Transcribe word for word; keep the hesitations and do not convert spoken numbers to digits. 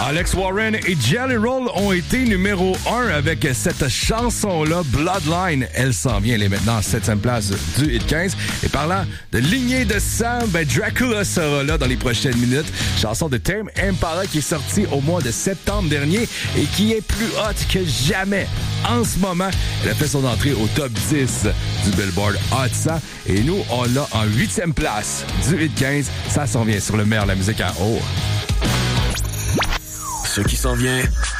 Alex Warren et Jelly Roll ont été numéro un avec cette chanson-là, Bloodline. Elle s'en vient, elle est maintenant en septième place du Hit quinze. Et parlant de lignée de sang, ben Dracula sera là dans les prochaines minutes. Chanson de Tame Impala qui est sortie au mois de septembre dernier et qui est plus hot que jamais. En ce moment, elle a fait son entrée au top dix du Billboard Hot cent. Et nous, on l'a en huitième place du Hit quinze. Ça s'en vient sur le meilleur de la musique à haut. Ce qui s'en vient